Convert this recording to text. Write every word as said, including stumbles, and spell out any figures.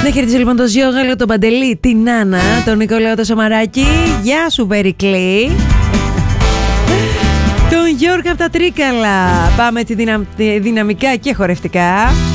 Να χαιρετήσω λοιπόν τον Ζιόγαλο, τον Παντελή, την Νάνα, τον Νικόλαο, τον Σαμαράκη. Γεια σου Περικλή. Τον Γιώργο από τα Τρίκαλα. Πάμε έτσι δυνα... δυναμικά και χορευτικά.